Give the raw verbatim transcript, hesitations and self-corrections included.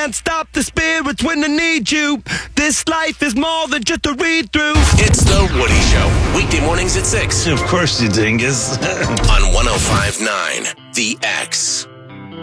can't stop the spirits when they need you. This life is more than just a read-through. It's The Woody Show, weekday mornings at six. Of course you dingus. On one oh five point nine, The X.